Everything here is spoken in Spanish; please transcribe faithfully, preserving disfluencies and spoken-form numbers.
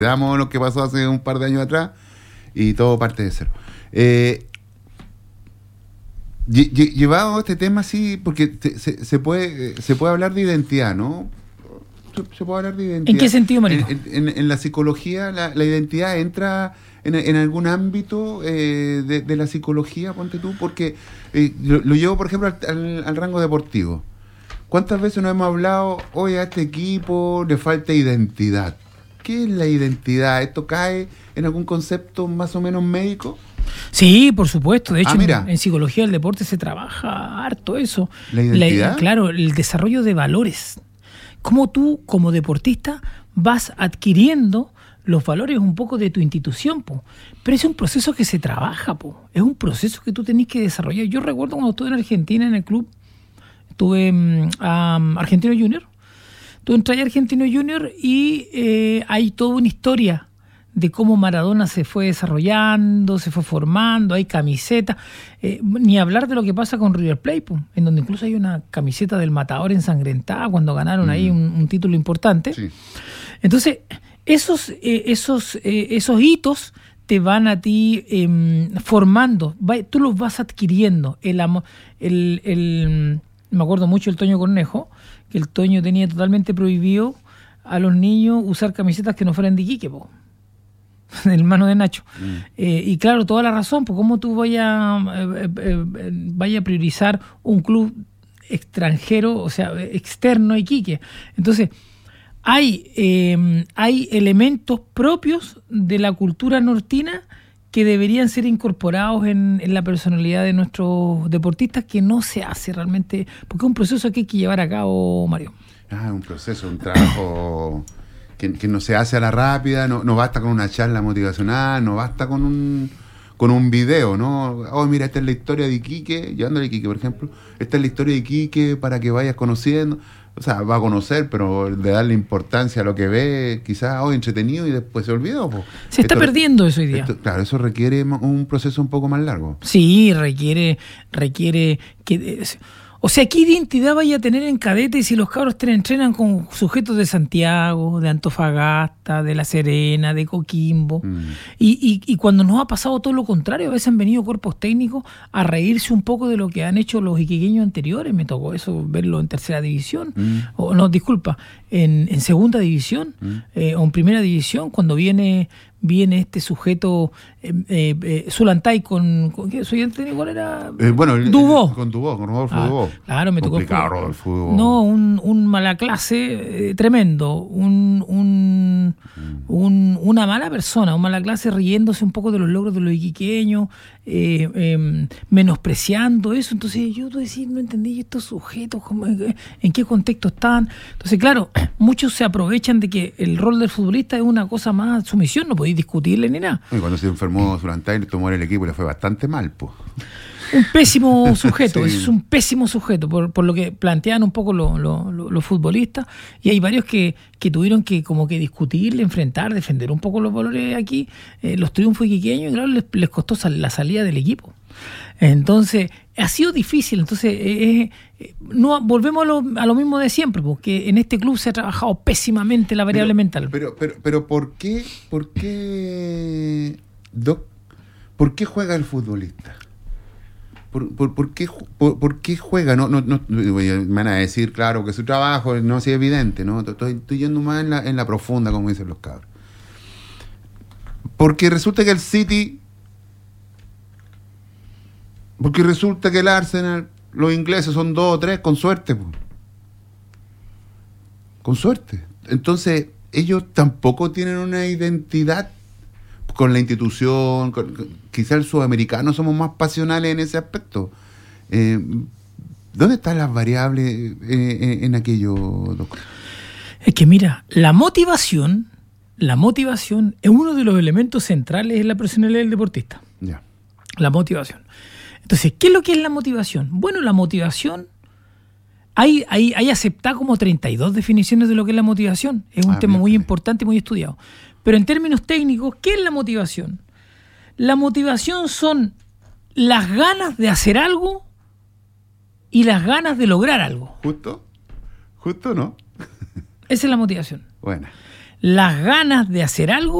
Veamos lo que pasó hace un par de años atrás y todo parte de cero. Eh, llevado este tema así, porque se, se puede se puede hablar de identidad, ¿no? Se, se puede hablar de identidad. ¿En qué sentido, Marino? En, en, en la psicología, la, la identidad entra en, en algún ámbito eh, de, de la psicología, ponte tú, porque eh, lo, lo llevo, por ejemplo, al, al, al rango deportivo. ¿Cuántas veces nos hemos hablado, oye, a este equipo le falta identidad? ¿Qué es la identidad? ¿Esto cae en algún concepto más o menos médico? Sí, por supuesto. De hecho, ah, en, en psicología del deporte se trabaja harto eso. ¿La identidad? La, claro, el desarrollo de valores. Cómo tú, como deportista, vas adquiriendo los valores un poco de tu institución, po. Pero es un proceso que se trabaja, po. Es un proceso que tú tenés que desarrollar. Yo recuerdo cuando estuve en Argentina, en el club, estuve en um, Argentino Junior, Tú entras a Argentino Junior y eh, hay toda una historia de cómo Maradona se fue desarrollando, se fue formando, hay camisetas, eh, ni hablar de lo que pasa con River Plate, pues, en donde incluso hay una camiseta del Matador ensangrentada cuando ganaron mm. ahí un, un título importante. Sí. Entonces, esos, eh, esos, eh, esos hitos te van a ti eh, formando, va, tú los vas adquiriendo. El, el, el, me acuerdo mucho del Toño Cornejo, que el Toño tenía totalmente prohibido a los niños usar camisetas que no fueran de Iquique, po, el hermano de Nacho. Mm. Eh, y claro, toda la razón, pues cómo tú vayas eh, eh, vaya a priorizar un club extranjero, o sea, externo a Iquique. Entonces, hay, eh, hay elementos propios de la cultura nortina que deberían ser incorporados en, en la personalidad de nuestros deportistas, que no se hace realmente, porque es un proceso que hay que llevar a cabo, Mario. Ah, un proceso, un trabajo que, que no se hace a la rápida, no, no basta con una charla motivacional, no basta con un con un video, ¿no? Oh, mira, esta es la historia de Iquique, llevándole a Iquique, por ejemplo, esta es la historia de Iquique para que vayas conociendo. O sea, va a conocer, pero de darle importancia a lo que ve, quizás hoy oh, entretenido y después se olvidó. Po. Se está esto, perdiendo eso hoy día. Esto, claro, eso requiere un proceso un poco más largo. Sí, requiere, requiere que... O sea, ¿qué identidad vaya a tener en cadete si los cabros entrenan con sujetos de Santiago, de Antofagasta, de La Serena, de Coquimbo? Mm. Y, y, y cuando nos ha pasado todo lo contrario, a veces han venido cuerpos técnicos a reírse un poco de lo que han hecho los iquiqueños anteriores. Me tocó eso, verlo en tercera división, mm. o no, disculpa, en, en segunda división, mm. eh, o en primera división, cuando viene... viene este sujeto eh, eh, Zulantay con, con ¿qué? ¿Soy entero? ¿Cuál era? Eh, bueno, Dubó. Con Dubó, con Rodolfo ah, Dubó. Claro, me tocó. Complicado, Rodolfo Dubó. No, un, un mala clase eh, tremendo, un, un, mm. un una mala persona, un mala clase riéndose un poco de los logros de los iquiqueños, eh, eh, menospreciando eso. Entonces yo decía, no entendí estos sujetos, cómo, en qué contexto están. Entonces, claro, muchos se aprovechan de que el rol del futbolista es una cosa más sumisión, no podéis discutirle ni nada. Y cuando se enfermó Zulantay, le tomó el equipo y le fue bastante mal, pues. Un pésimo sujeto, sí. Es un pésimo sujeto, por, por lo que plantean un poco los lo, lo, lo futbolistas, y hay varios que, que tuvieron que como que discutirle, enfrentar, defender un poco los valores aquí, eh, los triunfos iquiqueños, y claro, les, les costó sal, la salida del equipo. Entonces, ha sido difícil. Entonces, eh, eh, no volvemos a lo, a lo mismo de siempre, porque en este club se ha trabajado pésimamente la variable pero, mental. Pero, pero, pero, ¿por qué, por qué, Doc, por qué juega el futbolista? ¿Por, por, por, qué, por, ¿Por qué juega? No, no, no, me van a decir, claro, que su trabajo no es evidente, ¿no? Estoy, estoy yendo más en la, en la profunda, como dicen los cabros. Porque resulta que el City... Porque resulta que el Arsenal, los ingleses son dos o tres, con suerte. Po. Con suerte. Entonces, ellos tampoco tienen una identidad con la institución. Con, con, quizá el sudamericano somos más pasionales en ese aspecto. Eh, ¿Dónde están las variables eh, en aquello, doctor? Es que mira, la motivación, la motivación es uno de los elementos centrales en la personalidad del deportista. Ya. La motivación. Entonces, ¿qué es lo que es la motivación? Bueno, la motivación, hay, hay, hay aceptada como treinta y dos definiciones de lo que es la motivación. Es un ah, tema bien, muy bien. importante y muy estudiado. Pero en términos técnicos, ¿qué es la motivación? La motivación son las ganas de hacer algo y las ganas de lograr algo. ¿Justo? ¿Justo no? Esa es la motivación. Bueno. las ganas de hacer algo